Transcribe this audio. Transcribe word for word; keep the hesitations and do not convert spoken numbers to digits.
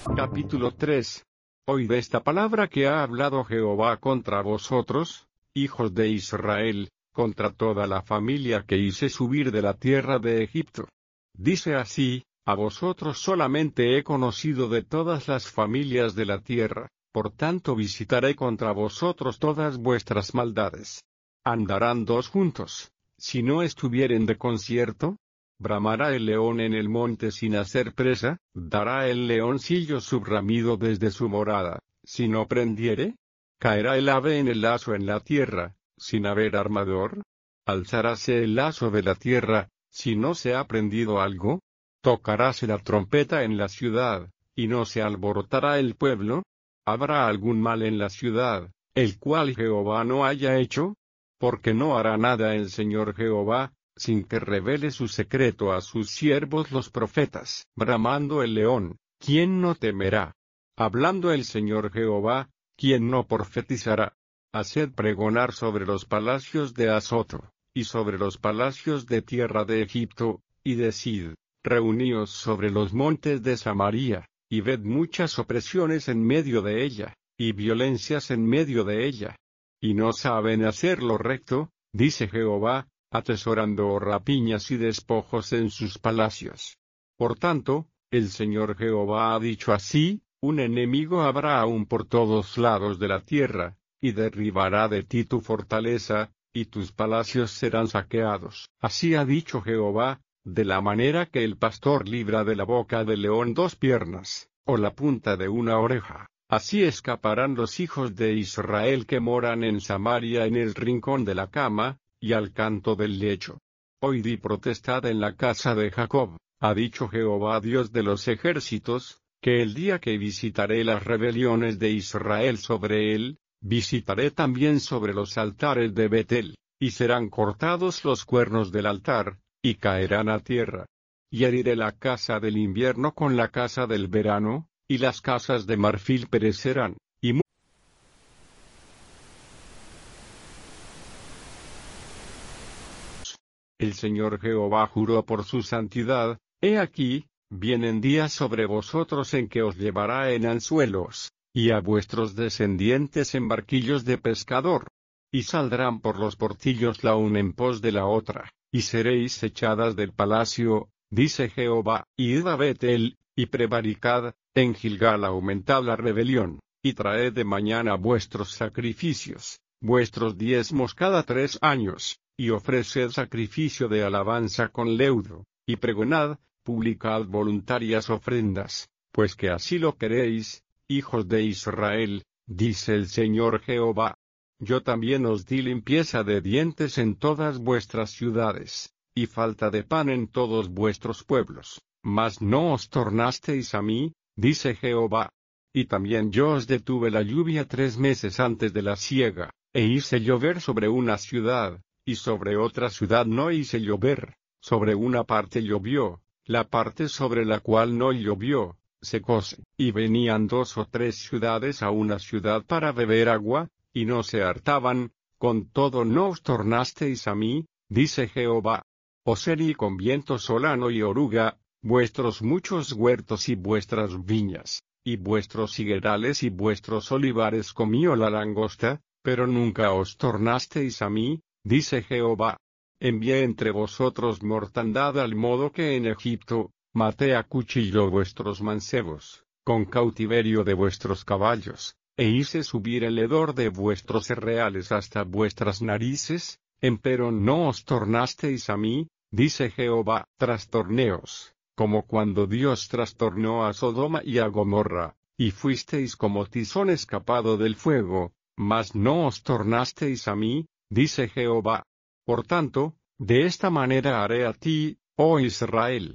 Capítulo tres. Oíd esta palabra que ha hablado Jehová contra vosotros, hijos de Israel, contra toda la familia que hice subir de la tierra de Egipto. Dice así: a vosotros solamente he conocido de todas las familias de la tierra, por tanto visitaré contra vosotros todas vuestras maldades. ¿Andarán dos juntos, si no estuvieren de concierto? ¿Bramará el león en el monte sin hacer presa? ¿Dará el leoncillo su bramido desde su morada, si no prendiere? ¿Caerá el ave en el lazo en la tierra, sin haber armador? ¿Alzaráse el lazo de la tierra, si no se ha prendido algo? ¿Tocaráse la trompeta en la ciudad, y no se alborotará el pueblo? ¿Habrá algún mal en la ciudad, el cual Jehová no haya hecho? Porque no hará nada el Señor Jehová, sin que revele su secreto a sus siervos los profetas. Bramando el león, ¿quién no temerá? Hablando el Señor Jehová, ¿quién no profetizará? Haced pregonar sobre los palacios de Azoto, y sobre los palacios de tierra de Egipto, y decid: reuníos sobre los montes de Samaria, y ved muchas opresiones en medio de ella, y violencias en medio de ella. Y no saben hacer lo recto, dice Jehová, atesorando rapiñas y despojos en sus palacios. Por tanto, el Señor Jehová ha dicho así: un enemigo habrá aún por todos lados de la tierra, y derribará de ti tu fortaleza, y tus palacios serán saqueados. Así ha dicho Jehová: de la manera que el pastor libra de la boca del león dos piernas, o la punta de una oreja, así escaparán los hijos de Israel que moran en Samaria en el rincón de la cama, y al canto del lecho. Oíd y protestad en la casa de Jacob, ha dicho Jehová Dios de los ejércitos, que el día que visitaré las rebeliones de Israel sobre él, visitaré también sobre los altares de Betel, y serán cortados los cuernos del altar, y caerán a tierra. Y heriré la casa del invierno con la casa del verano, y las casas de marfil perecerán, y el Señor Jehová juró por su santidad: he aquí, vienen días sobre vosotros en que os llevará en anzuelos, y a vuestros descendientes en barquillos de pescador. Y saldrán por los portillos la una en pos de la otra, y seréis echadas del palacio, dice Jehová. Id a Betel, y prevaricad, en Gilgal aumentad la rebelión, y traed de mañana vuestros sacrificios, vuestros diezmos cada tres años, y ofreced sacrificio de alabanza con leudo, y pregonad, publicad voluntarias ofrendas, pues que así lo queréis, hijos de Israel, dice el Señor Jehová. Yo también os di limpieza de dientes en todas vuestras ciudades, y falta de pan en todos vuestros pueblos, mas no os tornasteis a mí, dice Jehová. Y también yo os detuve la lluvia tres meses antes de la siega, e hice llover sobre una ciudad, y sobre otra ciudad no hice llover. Sobre una parte llovió, la parte sobre la cual no llovió, secóse. Y venían dos o tres ciudades a una ciudad para beber agua, y no se hartaban. Con todo no os tornasteis a mí, dice Jehová. Os herí con viento solano y oruga, vuestros muchos huertos y vuestras viñas, y vuestros higuerales y vuestros olivares comió la langosta, pero nunca os tornasteis a mí, dice Jehová. Envié entre vosotros mortandad al modo que en Egipto, maté a cuchillo vuestros mancebos, con cautiverio de vuestros caballos, e hice subir el hedor de vuestros cereales hasta vuestras narices, empero no os tornasteis a mí, dice Jehová. Trastorneos, como cuando Dios trastornó a Sodoma y a Gomorra, y fuisteis como tizón escapado del fuego, mas no os tornasteis a mí, dice Jehová. Por tanto, de esta manera haré a ti, oh Israel,